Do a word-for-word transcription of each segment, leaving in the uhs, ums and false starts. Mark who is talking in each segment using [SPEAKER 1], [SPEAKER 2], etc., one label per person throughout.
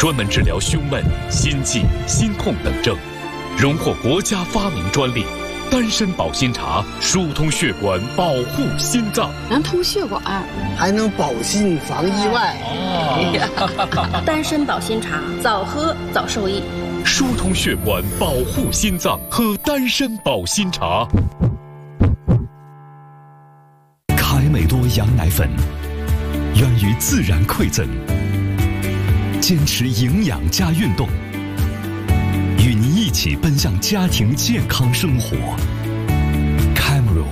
[SPEAKER 1] 专门治疗胸闷、心悸、心痛等症，荣获国家发明专利。丹参保心茶疏通血管，保护心脏，
[SPEAKER 2] 能通血管，
[SPEAKER 3] 还能保心防意外。
[SPEAKER 4] 哦，丹参保心茶，早喝早受益。
[SPEAKER 1] 疏通血管，保护心脏，喝丹参保心茶。
[SPEAKER 5] 凯美多羊奶粉，源于自然馈赠，坚持营养加运动。与您一起奔向家庭健康生活。Camero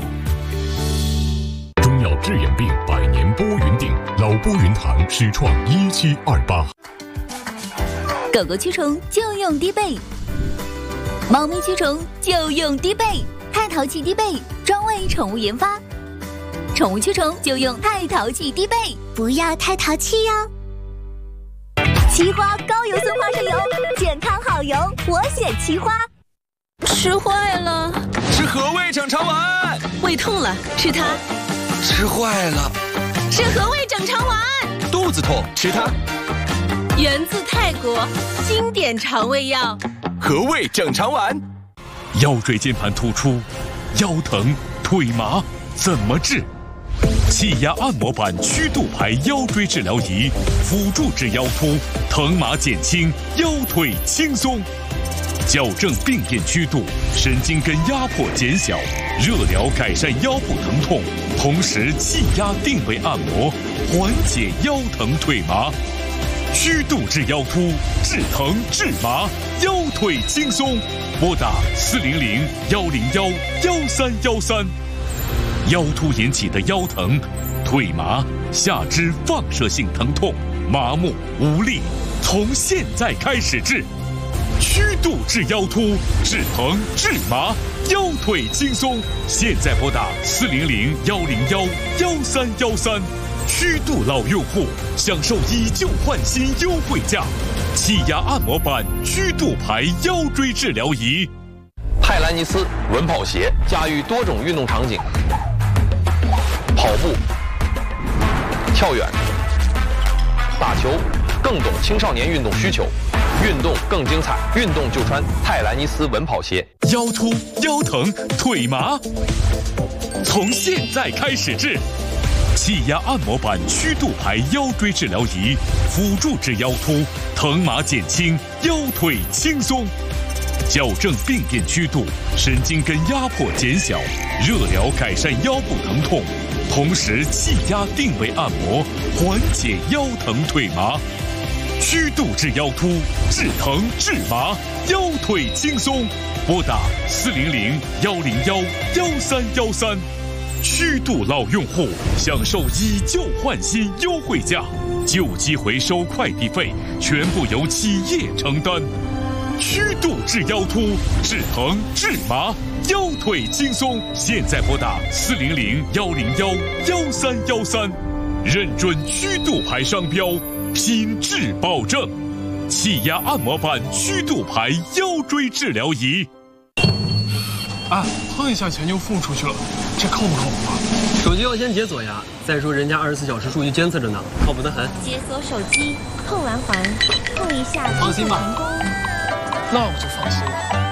[SPEAKER 6] 中药治眼病，百年拨云定，老拨云堂始创一七二八。
[SPEAKER 7] 狗狗驱虫就用低倍，猫咪驱虫就用低倍，太淘气低倍，专为宠物研发。宠物驱虫就用太淘气低倍，不要太淘气哟。奇花高油酸花生油，健康好油，我选奇花。
[SPEAKER 4] 吃坏了，
[SPEAKER 8] 吃和味整肠丸。
[SPEAKER 4] 胃痛了，吃它。
[SPEAKER 8] 吃坏了，
[SPEAKER 4] 吃和味整肠丸。
[SPEAKER 8] 肚子痛，吃它。
[SPEAKER 4] 源自泰国，经典肠胃药。
[SPEAKER 8] 和味整肠丸。
[SPEAKER 1] 腰椎间盘突出、腰疼、腿麻怎么治？气压按摩板曲度牌腰椎治疗仪，辅助治腰突，疼麻减轻，腰腿轻松，矫正病变曲度，神经根压迫减小，热疗改善腰部疼痛，同时气压定位按摩，缓解腰疼腿麻。曲度治腰突，治疼治麻，腰腿轻松。拨打四零零幺零幺幺三幺三。腰突引起的腰疼、腿麻、下肢放射性疼痛、麻木无力，从现在开始治。曲度治腰突，治疼治麻，腰腿轻松。现在拨打四零零幺零幺幺三幺三。曲度老用户享受以旧换新优惠价，气压按摩板曲度牌腰椎治疗仪。
[SPEAKER 9] 泰兰尼斯稳跑鞋驾驭多种运动场景，跑步、跳远、打球，更懂青少年运动需求，运动更精彩，运动就穿泰兰尼斯稳跑鞋。
[SPEAKER 1] 腰突、腰疼、腿麻，从现在开始治。气压按摩板曲度牌腰椎治疗仪，辅助治腰突，疼麻减轻，腰腿轻松。矫正病变曲度，神经根压迫减小，热疗改善腰部疼痛，同时气压定位按摩，缓解腰疼腿麻。曲度治腰突，治疼治麻，腰腿轻松。拨打四零零幺零幺幺三幺三。曲度老用户享受以旧换新优惠价，旧机回收快递费全部由企业承担。曲度治腰突，治疼治麻，腰腿轻松。现在拨打四零零幺零幺幺三幺三，认准曲度牌商标，品质保证。气压按摩板曲度牌腰椎治疗仪。
[SPEAKER 10] 啊，碰一下钱就付出去了，这靠不靠谱啊？
[SPEAKER 11] 手机要先解锁呀。再说人家二十四小时数据监测着呢，靠谱得很。
[SPEAKER 12] 解锁手机，扣完环，碰一下，
[SPEAKER 10] 放心吧。
[SPEAKER 12] 成功。
[SPEAKER 10] 那我就放心了。